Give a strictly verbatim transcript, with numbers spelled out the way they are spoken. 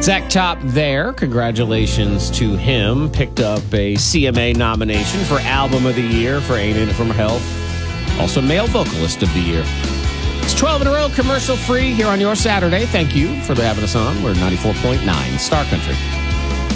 Zach Top there. Congratulations to him. Picked up a C M A nomination for Album of the Year for Ain't In It For My Health. Also Male Vocalist of the Year. It's twelve in a row, commercial free here on your Saturday. Thank you for having us on. We're ninety-four point nine Star Country.